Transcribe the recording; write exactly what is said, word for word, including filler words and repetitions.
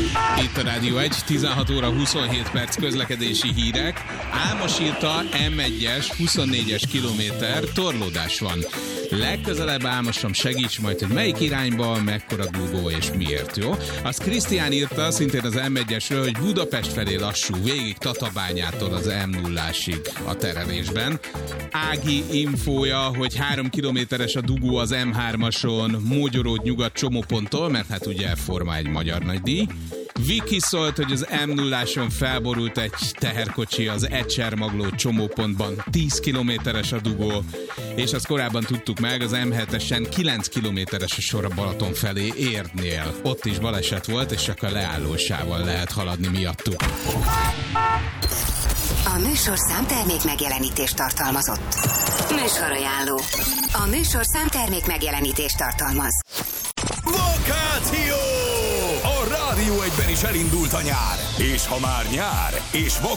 Itt a Rádió egy, tizenhat óra huszonhét perc közlekedési hírek. Álmos írta em egyes, huszonnégyes kilométer, torlódás van. Legközelebb Álmosom, segíts majd, hogy melyik irányba, mekkora dugó és miért, jó? Azt Krisztián írta, szintén az em egyesről, hogy Budapest felé lassú, végig Tatabányától az em nullásig a terelésben. Ági infója, hogy három kilométeres a dugó az em hármason, Mogyoród nyugat csomóponttól, mert hát ugye forma egy magyar nagydíj. Viki szólt, hogy az em nulláson felborult egy teherkocsi az Ecsermagló csomópontban, tíz kilométeres a dugó, és azt korábban tudtuk meg, az em hetesen kilenc kilométeres a sor a Balaton felé Érdnél. Ott is baleset volt, és csak a leállósával lehet haladni miattuk. A műsorszám termék megjelenítést tartalmazott. Műsorajánló. A műsorszám termék megjelenítést tartalmaz. Vakáció! A Rádió egyben is elindult a nyár. És ha már nyár, és vak